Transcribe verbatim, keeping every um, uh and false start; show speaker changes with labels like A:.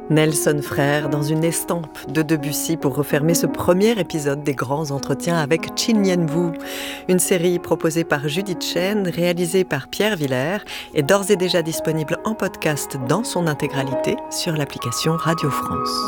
A: Nelson Frère dans une estampe de Debussy pour refermer ce premier épisode des grands entretiens avec Chin Yen Wu. Une série proposée par Judith Chen, réalisée par Pierre Villers et d'ores et déjà disponible en podcast dans son intégralité sur l'application Radio France.